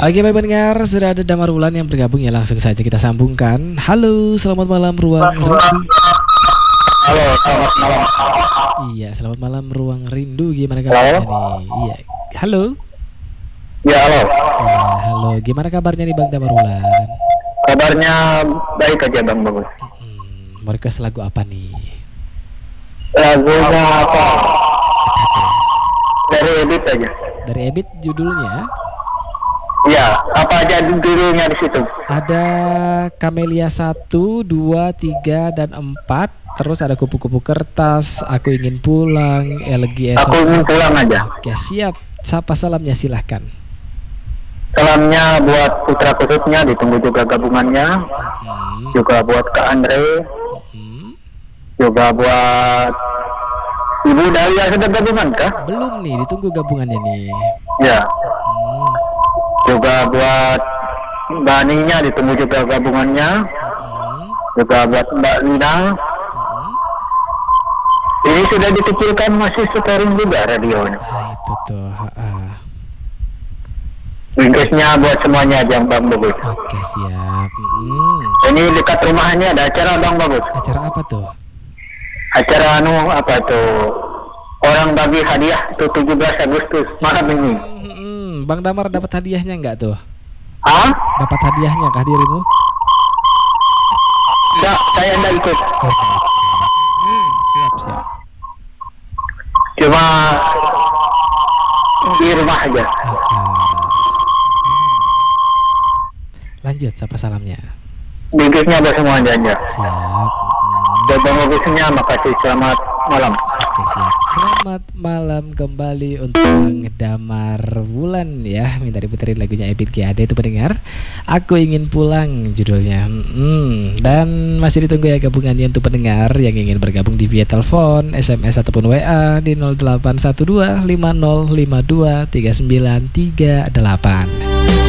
Oke baik pendengar, sudah ada Damar Wulan yang bergabung ya, langsung saja kita sambungkan. Halo, selamat malam Ruang Rindu. Halo, selamat malam. Iya, selamat malam Ruang Rindu. Gimana kabarnya nih? Iya, halo. Ya, halo. Ya, halo. Gimana kabarnya nih Bang Damar Wulan? Kabarnya baik aja Bang Bagus. Mau request lagu apa nih? Lagunya apa? Dari Ebit aja. Dari Ebit judulnya? Ya, apa aja judulnya di situ? Ada Kamelia 1, 2, 3, dan 4. Terus ada Kupu-kupu Kertas, Aku Ingin Pulang, Elegi Esok. Aku ingin pulang aja. Oke, siap. Sapa salamnya silahkan. Salamnya buat putra khususnya, ditunggu juga gabungannya. Juga buat Kak Andre. Juga buat Ibu Dahlia sudah gabungan kah? Belum nih, ditunggu gabungannya nih. Ya. Juga buat Mbak Ninya ditunggu juga gabungannya. Juga buat Mbak Lina. Ini sudah dikecilkan masih sekarang juga radionya. Itu tuh. Inggrisnya buat semuanya aja Bang Bagus. Oke, siap. Ini dekat rumahnya ada acara Bang Bagus. Acara apa tuh? Acara apa tuh? Orang bagi hadiah tuh 17 Agustus malam ini. Bang Damar dapat hadiahnya nggak tuh? Hah? Dapat hadiahnya kah dirimu? Enggak, saya enggak ikut. Siap. Cuma di rumah aja. Lanjut, sapa salamnya. Inggrisnya buat semuanya aja. Siap. Dan Bang Bagusnya makasih, selamat malam. Oke, siap. Selamat malam kembali untuk Bang Damar Wulan ya. Minta diputerin lagunya Ebit GAD itu pendengar. Aku Ingin Pulang judulnya. Dan masih ditunggu ya gabungannya untuk pendengar yang ingin bergabung di via telepon, SMS ataupun WA di 0812 5052 3938.